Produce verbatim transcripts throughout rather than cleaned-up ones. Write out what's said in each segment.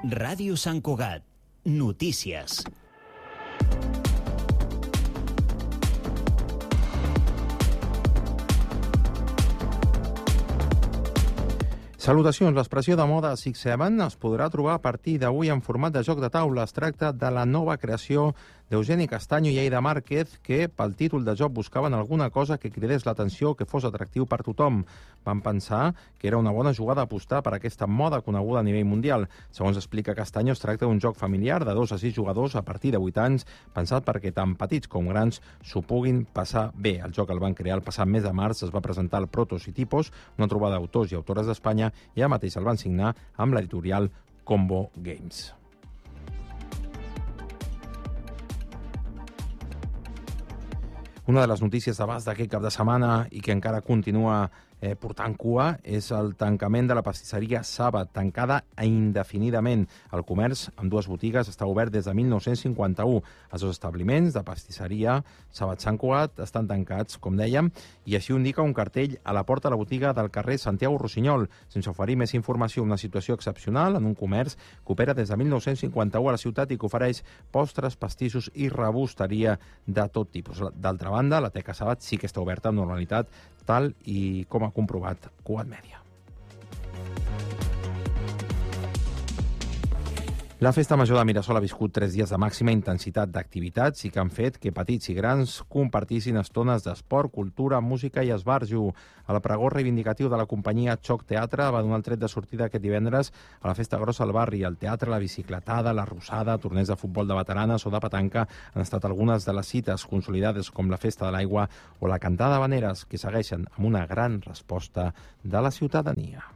Ràdio Sant Cugat. Notícies. Salutacions. L'expressió de moda Six Seven es podrà trobar a partir d'avui en format de joc de taula. Es tracta de la nova creació d'Eugeni Castaño i Aida Márquez, que pel títol de joc buscaven alguna cosa que cridés l'atenció, que fos atractiu per tothom. Van pensar que era una bona jugada apostar per aquesta moda coneguda a nivell mundial. Segons explica Castaño, es tracta d'un joc familiar de dos a sis jugadors a partir de vuit anys, pensat perquè tant petits com grans s'ho puguin passar bé. El joc el van crear el passat mes de març, es va presentar al Protos i Tipos, una trobada d'autors i autores d'Espanya, i ja mateix el van signar amb l'editorial Combo Games. Una de les notícies d'abast d'aquest cap de setmana i que encara continua eh, portant cua és el tancament de la pastisseria Saba, tancada indefinidament. El comerç, amb dues botigues, està obert des de mil nou-cents cinquanta-u. Els dos establiments de pastisseria Saba Sant Cugat estan tancats, com dèiem, i així ho indica un cartell a la porta de la botiga del carrer Santiago Rossinyol. Sense oferir més informació, una situació excepcional en un comerç que opera des de mil nou-cents cinquanta-u a la ciutat i que ofereix postres, pastissos i rebosteria de tot tipus. D'altra banda, la Teca Sabat sí que està oberta amb normalitat, tal i com ha comprovat Cugat Mèdia. La Festa Major de Mirasol ha viscut tres dies de màxima intensitat d'activitats i que han fet que petits i grans compartissin estones d'esport, cultura, música i esbarjo. El pregó reivindicatiu de la companyia Xoc Teatre va donar el tret de sortida aquest divendres a la Festa Grossa al barri. El teatre, la bicicletada, la rosada, torneig de futbol de veteranes o de petanca han estat algunes de les cites consolidades com la Festa de l'Aigua o la Cantada d'Habaneres, que segueixen amb una gran resposta de la ciutadania.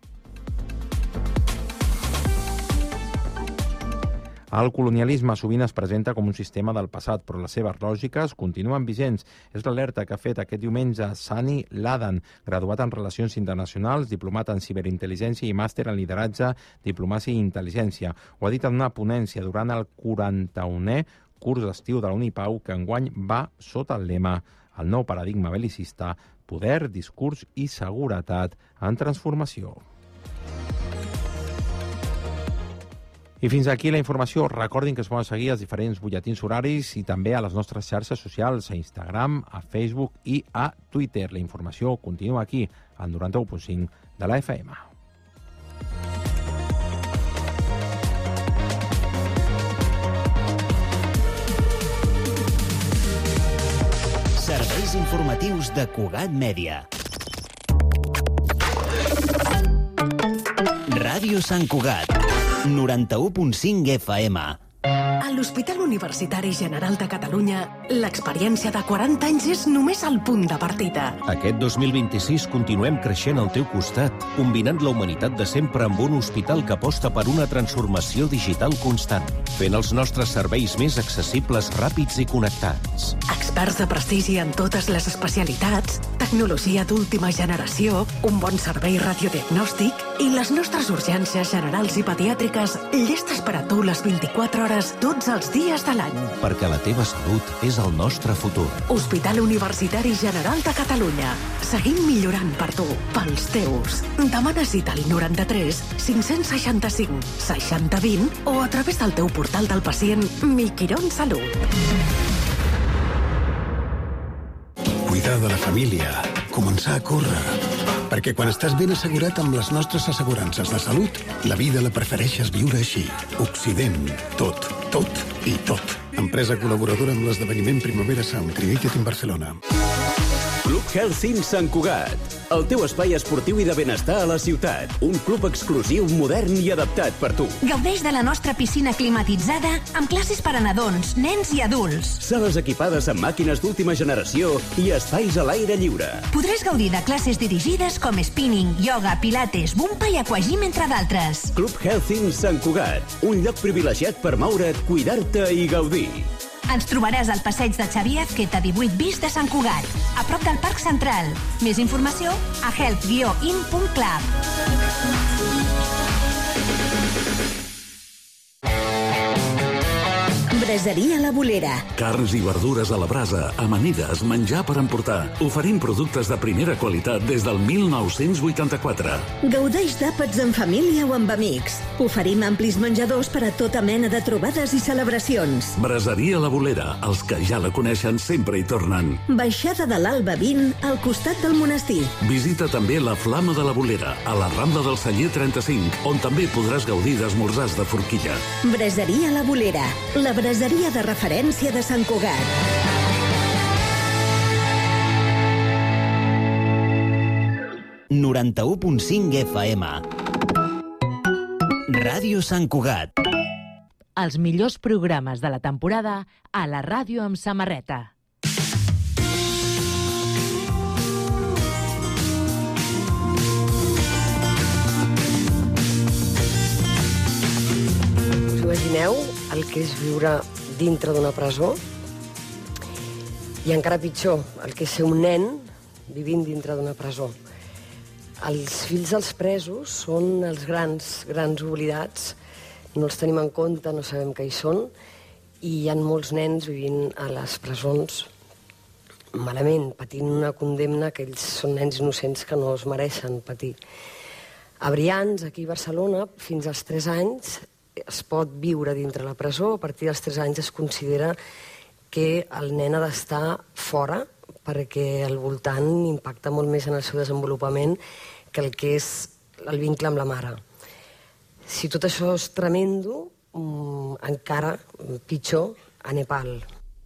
El colonialisme sovint es presenta com un sistema del passat, però les seves lògiques continuen vigents. És l'alerta que ha fet aquest diumenge Sani Ladan, graduat en Relacions Internacionals, diplomat en Ciberintel·ligència i màster en Lideratge, Diplomàcia i Intel·ligència. Ho ha dit en una ponència durant el quaranta-unè curs d'estiu de la Unipau, que enguany va sota el lema El nou paradigma belicista, poder, discurs i seguretat en transformació. I fins aquí la informació. Recordin que es poden seguir els diferents butlletins horaris i també a les nostres xarxes socials, a Instagram, a Facebook i a Twitter. La informació continua aquí, al noranta-u punt cinc de la F M. Serveis informatius de Cugat Mèdia. Ràdio Sant Cugat. noranta-u punt cinc F M. A l'Hospital Universitari General de Catalunya, l'experiència de quaranta anys és només el punt de partida. Aquest dos mil vint-i-sis continuem creixent al teu costat, combinant la humanitat de sempre amb un hospital que aposta per una transformació digital constant, fent els nostres serveis més accessibles, ràpids i connectats. Experts de prestigi en totes les especialitats, tecnologia d'última generació, un bon servei radiodiagnòstic i les nostres urgències generals i pediàtriques llestes per a tu les vint-i-quatre hores tots els dies de l'any. Perquè la teva salut és el nostre futur. Hospital Universitari General de Catalunya. Seguim millorant per tu, pels teus. Demana cita al noranta-tres cinc-cents seixanta-cinc seixanta vint o a través del teu portal del pacient Miquirón Salut. Cuidar de la família, començar a córrer. Perquè quan estàs ben assegurat amb les nostres assegurances de salut, la vida la prefereixes viure així. Occident. Tot, tot i tot. Empresa col·laboradora amb l'esdeveniment Primavera Sound Created in Barcelona. Club Health in Sant Cugat. El teu espai esportiu i de benestar a la ciutat. Un club exclusiu, modern i adaptat per tu. Gaudeix de la nostra piscina climatitzada amb classes per a nadons, nens i adults. Sales equipades amb màquines d'última generació i espais a l'aire lliure. Podràs gaudir de classes dirigides com spinning, yoga, pilates, bumpa i aquagym, entre d'altres. Club Health in Sant Cugat. Un lloc privilegiat per moure't, cuidar-te i gaudir. Ens trobaràs al passeig de Xavier Azqueta divuit bis de Sant Cugat, a prop del Parc Central. Més informació a health guió in punt club. Braseria La Bolera. Carns i verdures a la brasa, amanides, menjar per emportar. Oferim productes de primera qualitat des del mil nou-cents vuitanta-quatre. Gaudeix d'àpats en família o amb amics. Oferim amplis menjadors per a tota mena de trobades i celebracions. Braseria La Bolera. Els que ja la coneixen sempre hi tornen. Baixada de l'Alba vint, al costat del monestir. Visita també la Flama de la Bolera, a la Rambla del Celler trenta-cinc, on també podràs gaudir d'esmorzars de forquilla. Braseria La Bolera, la braseria de referència de Sant Cugat. noranta-u punt cinc F M. Ràdio Sant Cugat. Els millors programes de la temporada a la ràdio amb samarreta. Imagineu el que és viure dintre d'una presó i encara pitjor, el que és ser un nen vivint dintre d'una presó. Els fills dels presos són els grans, grans oblidats, no els tenim en compte, no sabem què hi són, i hi ha molts nens vivint a les presons malament, patint una condemna que ells són nens innocents que no es mereixen patir. A Brians, aquí a Barcelona, fins als tres anys, es pot viure dintre la presó. A partir dels tres anys es considera que el nen ha d'estar fora perquè al voltant impacta molt més en el seu desenvolupament que el que és el vincle amb la mare. Si tot això és tremendo, encara pitjor a Nepal.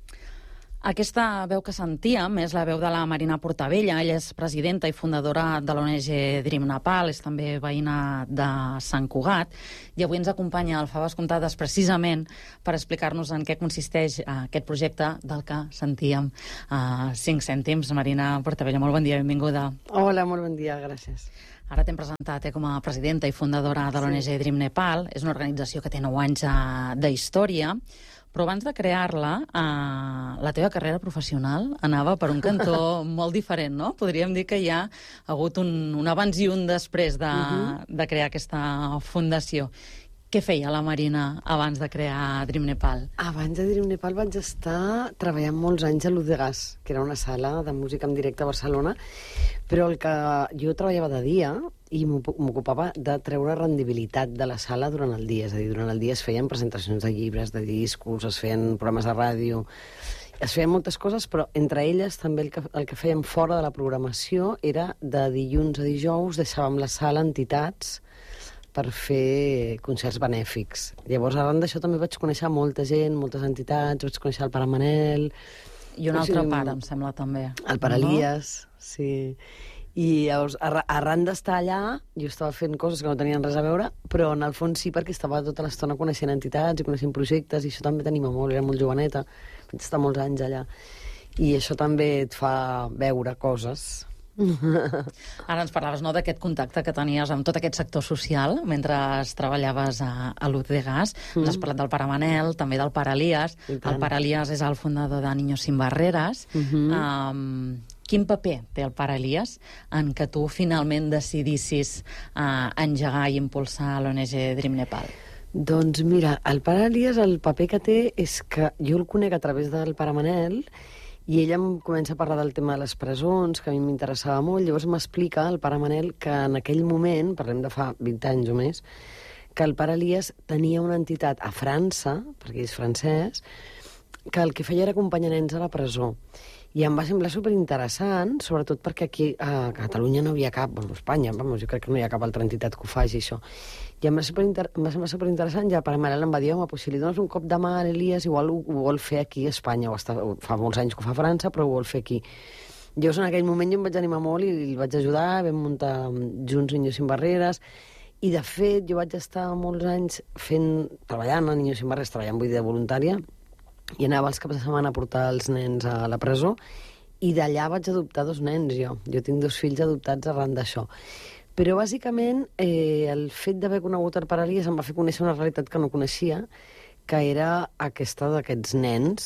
Aquesta veu que sentíem és la veu de la Marina Portabella. Ella és presidenta i fundadora de l'O N G Dream Nepal, és també veïna de Sant Cugat, i avui ens acompanya el Faves Comptades precisament per explicar-nos en què consisteix aquest projecte del que sentíem a cinc cèntims. Marina Portabella, molt bon dia, benvinguda. Hola, molt bon dia, gràcies. Ara t'hem presentat eh, com a presidenta i fundadora de l'O N G Dream Nepal. És una organització que té nou anys d'història, però abans de crear-la, eh, la teva carrera professional anava per un cantó molt diferent, no? Podríem dir que hi ha hagut un, un abans i un després de, uh-huh. de crear aquesta fundació. Què feia la Marina abans de crear Dream Nepal? Abans de Dream Nepal vaig estar treballant molts anys a Luz de Gas, que era una sala de música en directe a Barcelona, però el que jo treballava de dia i m'ocupava de treure rendibilitat de la sala durant el dia. És a dir, durant el dia es feien presentacions de llibres, de discos, es feien programes de ràdio, es feien moltes coses, però entre elles també el que, el que fèiem fora de la programació era de dilluns a dijous deixàvem la sala entitats per fer concerts benèfics. Llavors, arran d'això també vaig conèixer molta gent, moltes entitats, vaig conèixer el Pare Manel... I un altre pare, em sembla, també. El Pare Elias, sí. I llavors, arran d'estar allà, jo estava fent coses que no tenien res a veure, però en el fons sí, perquè estava tota l'estona coneixent entitats i coneixent projectes, i això també t'anima molt, era molt joveneta, vaig estar molts anys allà. I això també et fa veure coses. Ara ens parlaves, no, d'aquest contacte que tenies amb tot aquest sector social mentre treballaves a, a Luz de Gas. Mm. Ens has parlat del Pare Manel, també del Pare Elias. El Pare Elias és el fundador de Niños Sin Barreras. Mm-hmm. um, quin paper té el Pare Elias en que tu finalment decidissis uh, engegar i impulsar l'O N G Dream Nepal? Doncs mira, el Pare Elias, el paper que té és que jo el conec a través del Pare Manel, i ella em comença a parlar del tema de les presons, que a mi m'interessava molt. Llavors m'explica el Pare Manel que en aquell moment, parlem de fa vint anys o més, que el Pare Elias tenia una entitat a França, perquè és francès, que el que feia era acompanyar nens a la presó. I em va semblar superinteressant, sobretot perquè aquí a Catalunya no havia cap, bueno, a Espanya, vamos, jo crec que no hi ha cap altra entitat que ho faci, això. I em va, superinter... em va semblar superinteressant, ja Pare Manel em va dir, home, pues, si li dones un cop de mà a Elias, igual ho, ho vol fer aquí a Espanya, o està... fa molts anys que ho fa a França, però ho vol fer aquí. Llavors, en aquell moment jo em vaig animar molt i el vaig ajudar, vam muntar junts Niños Sin Barreras, i de fet jo vaig estar molts anys fent, treballant a Niños Sin Barreras, treballant, vull dir, de voluntària, i anava els caps de setmana a portar els nens a la presó, i d'allà vaig adoptar dos nens, jo. Jo tinc dos fills adoptats arran d'això. Però, bàsicament, eh, el fet d'haver conegut el Pare Elias em va fer conèixer una realitat que no coneixia, que era aquesta d'aquests nens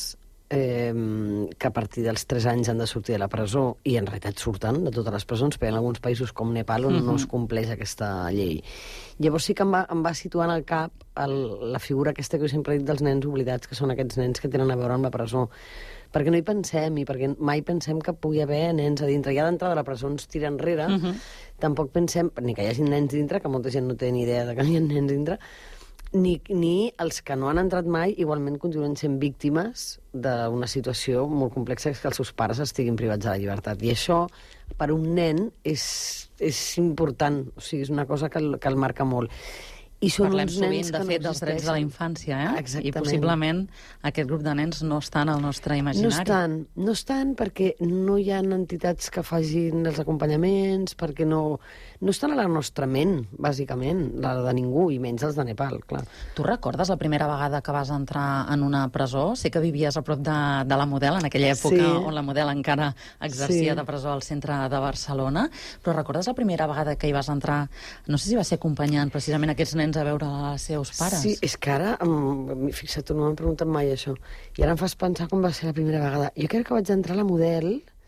eh, que a partir dels tres anys han de sortir de la presó, i en realitat surten de totes les presons, però hi ha alguns països com Nepal on uh-huh. no es compleix aquesta llei. Llavors sí que em va, em va situar en el cap el, la figura aquesta que jo sempre he dit dels nens oblidats, que són aquests nens que tenen a veure amb la presó. Perquè no hi pensem, i perquè mai pensem que pugui haver nens a dintre. Ja d'entrada la presó ens tira enrere, uh-huh. tampoc pensem ni que hi hagi nens dintre, que molta gent no té ni idea de que hi ha nens dintre, Ni, ni els que no han entrat mai igualment continuen sent víctimes d'una situació molt complexa, que és que els seus pares estiguin privats de la llibertat. I això, per un nen, és, és important. O sigui, és una cosa que el, que el marca molt. I són Parlem uns sovint, nens de que fet, no dels drets de la infància, eh? Exactament. I possiblement aquest grup de nens no estan al nostre imaginari. No estan, no estan perquè no hi ha entitats que facin els acompanyaments, perquè no, no estan a la nostra ment, bàsicament, la de ningú, i menys els de Nepal, clar. Tu recordes la primera vegada que vas entrar en una presó? Sé que vivies a prop de, de la Model, en aquella època sí. on la Model encara exercia sí. de presó al centre de Barcelona, però recordes la primera vegada que hi vas entrar, no sé si va ser acompanyant precisament aquests nens a veure les seus pares? Sí, és que ara, fixa't, tu no m'han preguntat mai això, i ara em fas pensar com va ser la primera vegada. Jo crec que vaig entrar a la Model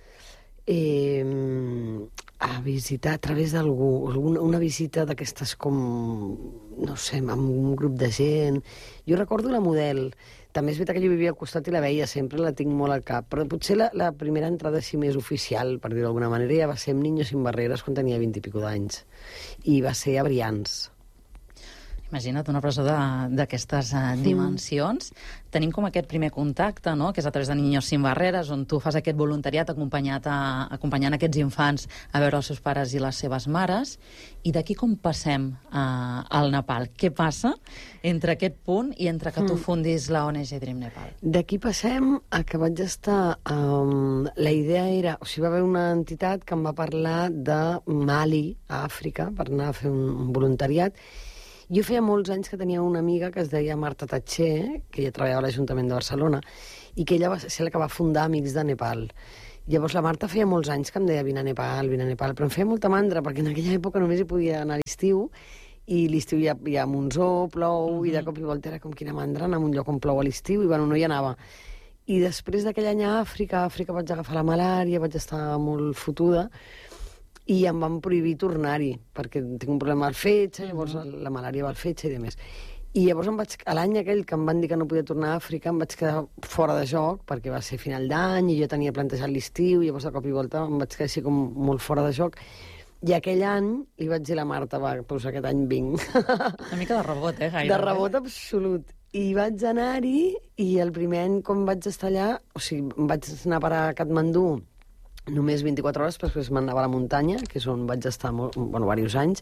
eh, a visitar a través d'algú, una, una visita d'aquestes com, no sé, amb un grup de gent. Jo recordo la Model, també és veritat que jo vivia al costat i la veia sempre, la tinc molt al cap, però potser la, la primera entrada així més oficial, per dir-ho d'alguna manera, ja va ser amb Niños sin Barreres quan tenia vint i pico d'anys, i va ser a Brians. Imagina't una presó d'aquestes uh, dimensions. Mm. Tenim com aquest primer contacte, no?, que és a través de Niños sin Barreres, on tu fas aquest voluntariat acompanyat a, acompanyant aquests infants a veure els seus pares i les seves mares. I d'aquí com passem uh, al Nepal? Què passa entre aquest punt i entre que tu fundis la O N G Dream Nepal? D'aquí passem a que vaig estar... Um, la idea era... O sigui, va haver una entitat que em va parlar de Mali, a Àfrica, per anar a fer un, un voluntariat. Jo feia molts anys que tenia una amiga que es deia Marta Tatxer, que ella treballava a l'Ajuntament de Barcelona, i que ella va ser la que va fundar Amics de Nepal. Llavors la Marta feia molts anys que em deia vine a Nepal, vine a Nepal, però em feia molta mandra, perquè en aquella època només hi podia anar a l'estiu, i l'estiu hi ha, hi ha monsó, plou, mm-hmm. i de cop i volta era com quina mandra anar a un lloc on plou a l'estiu, i bueno, no hi anava. I després d'aquell any a Àfrica, a Àfrica vaig agafar la malària, vaig estar molt fotuda, i em van prohibir tornar-hi, perquè tinc un problema al fetge, llavors uh-huh. la malària va al fetge i demés. I llavors em vaig, a l'any aquell que em van dir que no podia tornar a Àfrica, em vaig quedar fora de joc, perquè va ser final d'any i jo tenia plantejat l'estiu, i llavors de cop i volta em vaig quedar així com molt fora de joc. I aquell any li vaig dir a la Marta, va, doncs aquest any vinc. Una mica de rebot, eh, gaire. De rebot absolut. I vaig anar-hi, i el primer any com vaig estar allà, o sigui, em vaig anar a parar a Katmandú, només vint-i-quatre hores, però després m'anava a la muntanya, que és on vaig estar molt, bueno, diversos anys,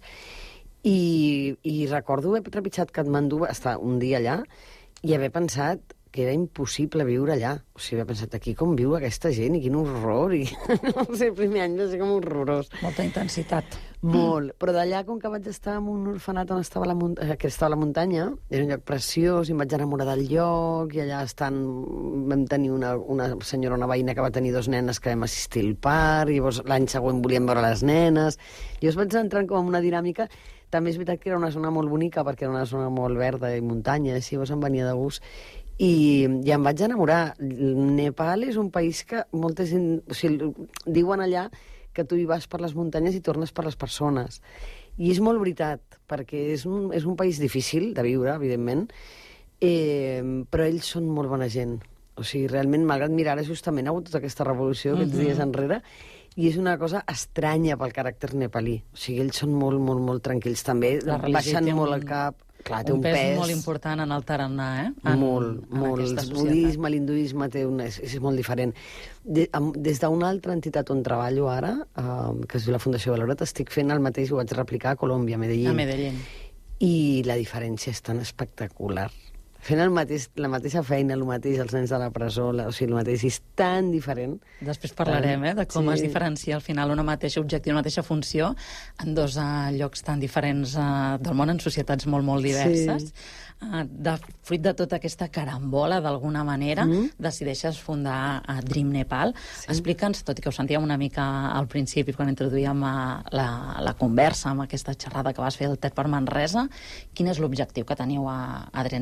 i, i recordo haver trepitjat Katmandú, estar un dia allà, i haver pensat que era impossible viure allà. O sigui, havia pensat, aquí com viu aquesta gent, i quin horror, i no sé, el primer any va ser com horrorós. Molta intensitat. Molt, però d'allà, com que vaig estar en un orfenat on estava la, que estava a la muntanya, era un lloc preciós, i em vaig enamorar del lloc, i allà estan... vam tenir una, una senyora, una veïna que va tenir dos nenes que vam assistir al part, i llavors l'any següent volíem veure les nenes, i llavors vaig entrar com en una dinàmica. També és veritat que era una zona molt bonica, perquè era una zona molt verda i muntanya, i llavors em venia de gust. I, i em vaig enamorar. Nepal és un país que molta gent... O sigui, diuen allà que tu hi vas per les muntanyes i tornes per les persones. I és molt veritat, perquè és un, és un país difícil de viure, evidentment, eh, però ells són molt bona gent. O sigui, realment, malgrat mirar, justament ha hagut tota aquesta revolució aquests uh-huh. dies enrere, i és una cosa estranya pel caràcter nepalí. O sigui, ells són molt, molt, molt tranquils. També baixen molt un... el cap. Clar, té un, un pes, pes molt important en el tarannà, eh? En, molt, en molt. El budisme, l'hinduisme té un, és, és molt diferent. De, amb, des d'una altra entitat on treballo ara, uh, que es diu la Fundació Valoret, estic fent el mateix, ho vaig replicar a Colòmbia, a Medellín. A Medellín. I la diferència és tan espectacular. Fent el mateix, la mateixa feina, el mateix, els nens de la presó, la, o sigui, el mateix és tan diferent. Després parlarem, eh, de com sí. es diferencia al final una mateixa objectiu, una mateixa funció en dos uh, llocs tan diferents uh, del món, en societats molt, molt diverses. Sí. Uh, de, fruit de tota aquesta carambola, d'alguna manera, mm. decideixes fundar uh, Dream Nepal. Sí. Explica'ns, tot i que ho sentíem una mica al principi, quan introduïem uh, la, la conversa amb aquesta xerrada que vas fer al T E D per Manresa, quin és l'objectiu que teniu a, a Dream Nepal? Quin,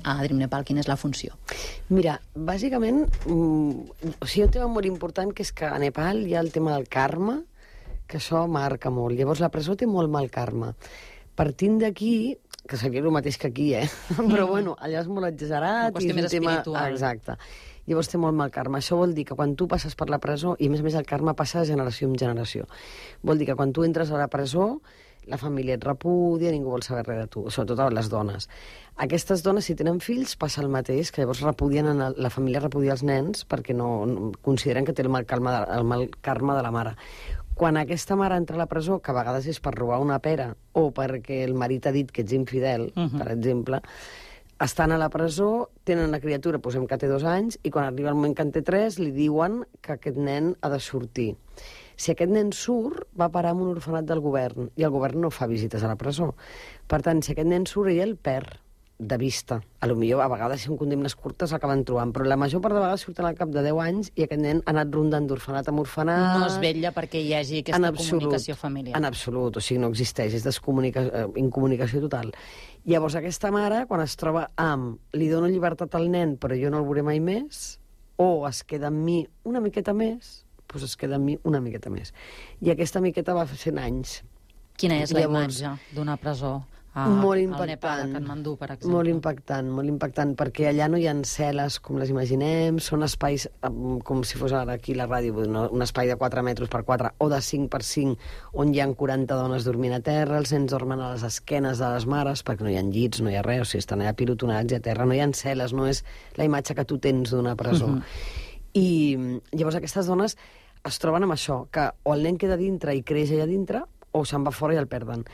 a Dream Nepal? Quina és la funció? Mira, bàsicament, mm, o sigui, un tema molt important que és que a Nepal hi ha el tema del karma, que això marca molt. Llavors, la presó té molt mal karma. Partint d'aquí, que seria el mateix que aquí, eh? Però, bueno, allà és molt exagerat. Una qüestió i és més un tema... espiritual. Exacte. Llavors té molt mal karma. Això vol dir que quan tu passes per la presó, i a més a més el karma passa de generació en generació, vol dir que quan tu entres a la presó, la família et repudia, ningú vol saber res de tu, sobretot les dones. Aquestes dones, si tenen fills, passa el mateix, que llavors repudien, en el, la família repudia els nens perquè no, no consideren que té el mal, karma, el mal karma de la mare. Quan aquesta mare entra a la presó, que a vegades és per robar una pera o perquè el marit ha dit que ets infidel, uh-huh. per exemple, estan a la presó, tenen la criatura, posem que té dos anys, i quan arriba el moment que en té tres, li diuen que aquest nen ha de sortir. Si aquest nen surt, va parar en un orfenat del govern, i el govern no fa visites a la presó. Per tant, si aquest nen surt, ell el perd de vista. A lo millor, a vegades, si són condemnes curtes, l'acaben trobant, però la major part de vegades surten al cap de deu anys i aquest nen ha anat rondant d'orfenat en orfenat... No es vetlla perquè hi hagi aquesta comunicació familiar. En absolut, o sigui, no existeix, és eh, incomunicació total. Llavors, aquesta mare, quan es troba amb li dono llibertat al nen, però jo no el veuré mai més, o es queda amb mi una miqueta més, doncs es queda amb mi una miqueta més. I aquesta miqueta va fer cent anys. Quina és la Llavors, imatge d'una presó? A, molt impactant, Nepal, a Katmandú, per exemple. Molt impactant, molt impactant, perquè allà no hi ha cel·les com les imaginem, són espais com si fos ara aquí la ràdio, un espai de quatre metres per quatre o de cinc per cinc, on hi ha quaranta dones dormint a terra, els nens dormen a les esquenes de les mares, perquè no hi ha llits, no hi ha res, o sigui, estan allà pilotonats i a terra, no hi ha cel·les, no és la imatge que tu tens d'una presó. Uh-huh. I llavors aquestes dones es troben amb això, que o el nen queda dintre i creix allà dintre, o se'n va fora i el perden.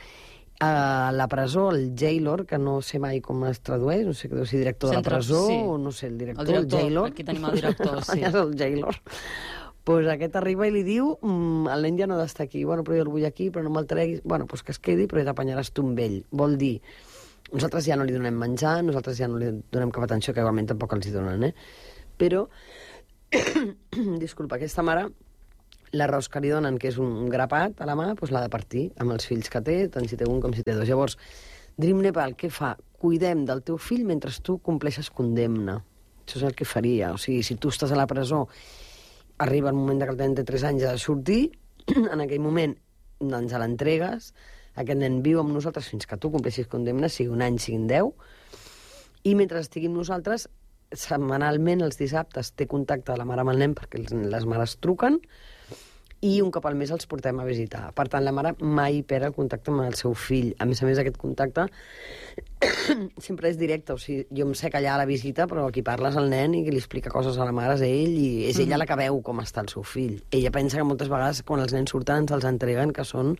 A la presó, el jailor, que no sé mai com es tradueix, no sé què deu ser director Centre, de la presó, sí. o no sé, el director, el, director, el jailor. aquí tenim el director, sí. És el jailor. Pues aquest arriba i li diu, mmm, el nen ja no ha d'estar aquí, bueno, però jo el vull aquí, però no me'l treguis, bueno, pues que es quedi, però ja t'apanyaràs tu amb ell. Vol dir, nosaltres ja no li donem menjar, nosaltres ja no li donem cap atenció, que igualment tampoc els hi donen, eh? Però, disculpa, aquesta mare, l'arròs que li donen, que és un grapat a la mà, doncs l'ha de partir amb els fills que té, tant si té un com si té dos. Llavors, Dream Nepal, què fa? Cuidem del teu fill mentre tu compleixes condemna. Això és el que faria. O sigui, si tu estàs a la presó, arriba el moment que el nen té tres anys ha de sortir, en aquell moment ens l'entregues, aquest nen viu amb nosaltres fins que tu compleixis condemna, sigui un any, siguin deu, i mentre estiguem nosaltres, setmanalment, els dissabtes, té contacte la mare amb el nen, perquè les mares truquen, i un cop al mes els portem a visitar. Per tant, la mare mai perd el contacte amb el seu fill. A més a més, aquest contacte sempre és directe. O sigui, jo em sé callar a la visita, però qui parles al nen i qui li explica coses a la mare és ell, i és ella la que veu com està el seu fill. Ella pensa que moltes vegades, quan els nens surten, ens els entreguen, que són,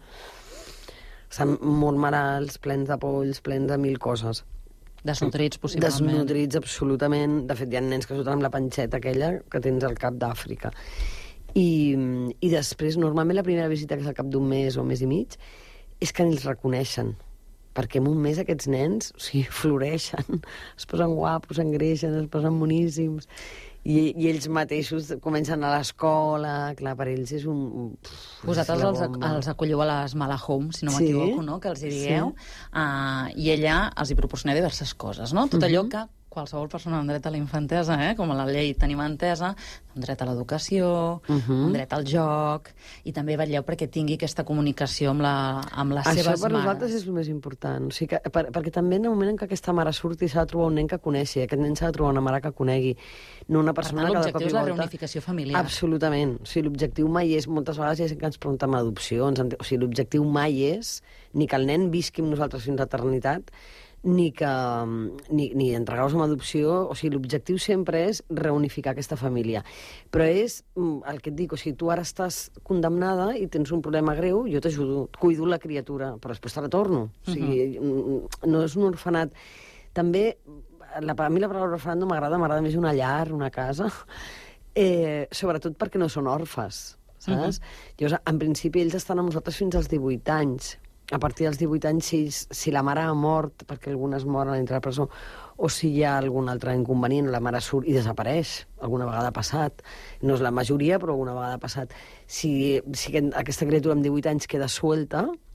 són molt malalts, plens de polls, plens de mil coses. Desnutrits, possiblement. Desnutrits, absolutament. De fet, hi ha nens que surten amb la panxeta aquella que tens al cap d'Àfrica. I, i després, normalment, la primera visita, que és al cap d'un mes o un mes i mig, és que ni els reconeixen. Perquè en un mes aquests nens, o sigui, floreixen, es posen guapos, s'engreixen, es posen boníssims, i, i ells mateixos comencen a l'escola, clar, per ells és un... Pff, Vosaltres els, els acolliu a les Malahom, si no m'equivoco, sí? No? Que els hi dieu, sí. uh, i ella els hi proporciona diverses coses, no? Tot allò que qualsevol persona amb dret a la infantesa, eh? Com a la llei tenim entesa, un dret a l'educació, uh-huh. un dret al joc, i també vetlleu perquè tingui aquesta comunicació amb, la, amb les Això seves mares. Això per nosaltres és el més important. O sigui que, per, perquè també en el moment en què aquesta mare surti s'ha de trobar un nen que coneixi, aquest nen s'ha de trobar una mare que conegui, no una persona que de cop i volta... L'objectiu és la reunificació familiar. Absolutament. O sigui, l'objectiu mai és, moltes vegades hi ha gent que ens pregunta amb adopcions, o sigui, l'objectiu mai és ni que el nen visqui amb nosaltres fins a eternitat, ni que ni, ni entregar-los amb adopció, o sigui, l'objectiu sempre és reunificar aquesta família. Però és el que et dic, o sigui, tu ara estàs condemnada i tens un problema greu, jo t'ajudo, cuido la criatura, però després te la torno. O sigui, uh-huh. no és un orfenat. També, la, a mi la paraula orfenat no m'agrada, m'agrada més una llar, una casa, eh, sobretot perquè no són orfes, saps? Uh-huh. Llavors, en principi, ells estan amb nosaltres fins als divuit anys. A partir dels divuit anys, si, si la mare ha mort, perquè algunes moren a dintre de la presó, o si hi ha algun altre inconvenient, la mare surt i desapareix, alguna vegada ha passat. No és la majoria, però alguna vegada ha passat. Si, si aquesta criatura amb divuit anys queda suelta,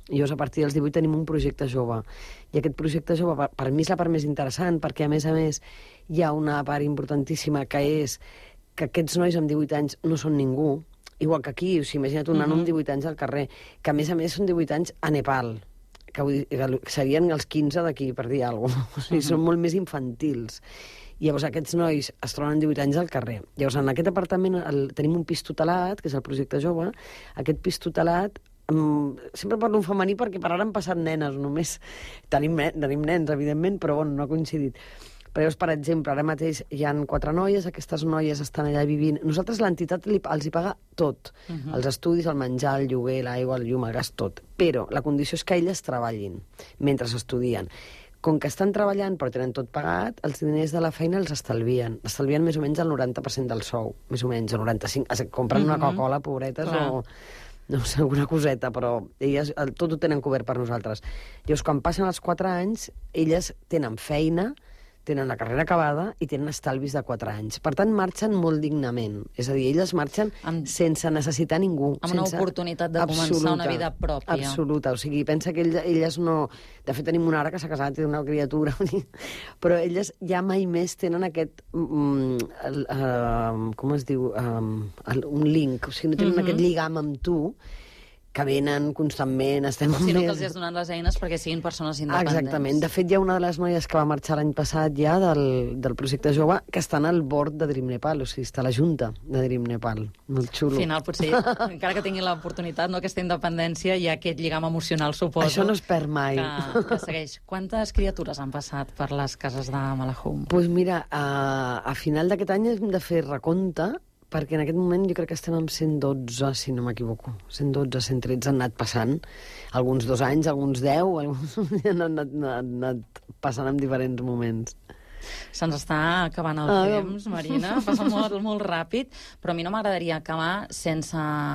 I llavors, a partir dels divuit tenim un projecte jove. I aquest projecte jove, per, per mi és la part més interessant, perquè, a més a més, hi ha una part importantíssima que és que aquests nois amb divuit anys no són ningú, igual que aquí, o sigui, imagina't un nano amb divuit anys al carrer, que a més a més són divuit anys a Nepal, que, vull dir, que serien els quinze d'aquí, per dir alguna cosa. O sigui, són molt més infantils. I llavors aquests nois es troben divuit anys al carrer. Llavors, en aquest apartament el, tenim un pis tutelat, que és el projecte jove. Aquest pis tutelat, um, sempre parlo en femení perquè per ara han passat nenes només. Tenim, tenim nens, evidentment, però bueno, no ha coincidit. Però llavors, per exemple, ara mateix hi ha quatre noies, aquestes noies estan allà vivint. Nosaltres l'entitat li, els hi paga tot. Uh -huh. Els estudis, el menjar, el lloguer, l'aigua, el llum, el gas, tot. Però la condició és que elles treballin mentre estudien. Com que estan treballant però tenen tot pagat, els diners de la feina els estalvien. Estalvien més o menys el noranta per cent del sou, més o menys, el noranta-cinc per cent. Compren una Coca-Cola, pobretes, clar, o no sé, alguna coseta, però elles tot ho tenen cobert per nosaltres. Llavors, quan passen els quatre anys, elles tenen feina, tenen la carrera acabada i tenen estalvis de quatre anys. Per tant, marxen molt dignament. És a dir, elles marxen amb, sense necessitar ningú. Amb sense... una oportunitat de absoluta, començar una vida pròpia. Absoluta. O sigui, pensa que elles, elles no... De fet, tenim una ara que s'ha casat, té una criatura, però elles ja mai més tenen aquest... Um, el, uh, com es diu? Um, el, un link. O sigui, no tenen uh-huh. aquest lligam amb tu, que venen constantment, estem... Sinó que els has donat les eines perquè siguin persones independents. Exactament. De fet, hi ha una de les noies que va marxar l'any passat ja del, del projecte jove que està en el board de Dream Nepal, o sigui, està a la junta de Dream Nepal. Molt xulo. Al final, potser, encara que tingui l'oportunitat, no, aquesta independència, hi ha aquest lligam emocional, suposo. Això no es perd mai. Que, que segueix. Quantes criatures han passat per les cases de Malahum? Doncs pues mira, a, a final d'aquest any hem de fer recompte, perquè en aquest moment jo crec que estem amb cent dotze, si no m'equivoco. cent dotze, cent tretze han anat passant. Alguns dos anys, alguns deu, alguns han anat, han anat passant en diferents moments. Se'ns està acabant el ah, temps, Marina, passa molt, molt ràpid, però a mi no m'agradaria acabar sense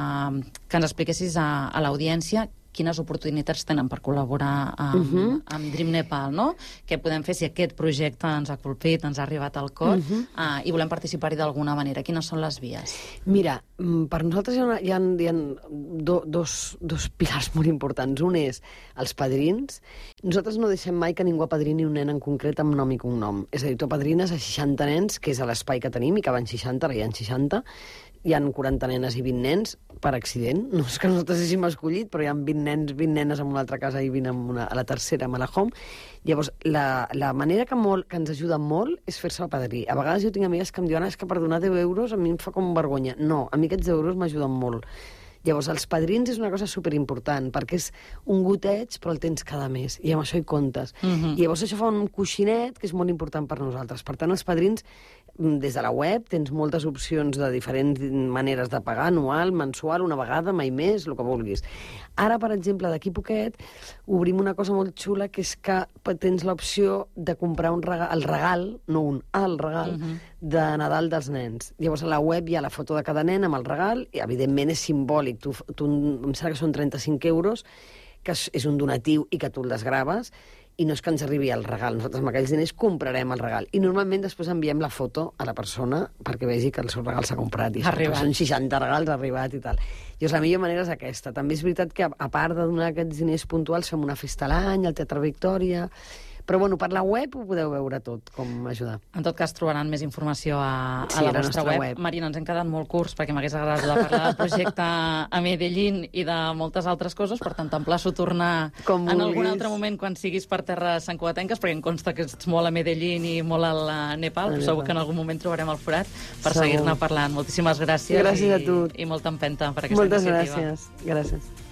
que ens expliquessis a, a l'audiència quines oportunitats tenen per col·laborar amb, uh-huh. amb Dream Nepal, no? Què podem fer si aquest projecte ens ha colpit, ens ha arribat al cor, uh-huh. uh, i volem participar-hi d'alguna manera. Quines són les vies? Mira, per nosaltres hi ha, una, hi ha, hi ha do, dos, dos pilars molt importants. Un és els padrins. Nosaltres no deixem mai que ningú apadrini un nen en concret amb nom i cognom. És a dir, tu apadrines a seixanta nens, que és l'espai que tenim, i que van seixanta, ara hi ha seixanta, hi ha quaranta nenes i vint nens per accident. No és que nosaltres hàgim escollit, però hi ha vint nens, vint nenes en una altra casa i vint en una, a la tercera, a Malahum. Llavors, la, la manera que, molt, que ens ajuda molt és fer-se el padrí. A vegades jo tinc amigues que em diuen és que per donar deu euros a mi em fa com vergonya. No, a mi aquests deu euros m'ajuden molt. Llavors, els padrins és una cosa superimportant, perquè és un goteig, però el tens cada mes, i amb això hi comptes. Uh-huh. I llavors això fa un coixinet, que és molt important per nosaltres. Per tant, els padrins, des de la web, tens moltes opcions de diferents maneres de pagar, anual, mensual, una vegada, mai més, el que vulguis. Ara, per exemple, d'aquí poquet, obrim una cosa molt xula, que és que tens l'opció de comprar un regal, el regal, no un, el regal, uh-huh. de Nadal dels nens. Llavors, a la web hi ha la foto de cada nen amb el regal, i evidentment és simbòlic. Tu, tu, em sembla que són trenta-cinc euros, que és un donatiu i que tu el desgraves, i no és que ens arribi el regal. Nosaltres amb aquells diners comprarem el regal. I normalment després enviem la foto a la persona perquè vegi que el seu regal s'ha comprat. I són seixanta regals, ha arribat i tal. I la millor manera és aquesta. També és veritat que, a part de donar aquests diners puntuals, fem una festa a l'any, al Teatre Victòria... Però, bueno, per la web ho podeu veure tot, com ajudar. En tot cas, trobaran més informació a, sí, a la, la vostra web. web. Marina, ens hem quedat molt curts perquè m'hagués agradat de parlar del projecte a Medellín i de moltes altres coses, per tant, t'emplaço a tornar com en algun altre moment quan siguis per terres santcugatenques, perquè em consta que ets molt a Medellín i molt al Nepal, però segur que en algun moment trobarem el forat per seguir-ne parlant. Moltíssimes gràcies. Gràcies i, a tu. I molta empenta per aquesta Moltes iniciativa. Moltes gràcies. Gràcies.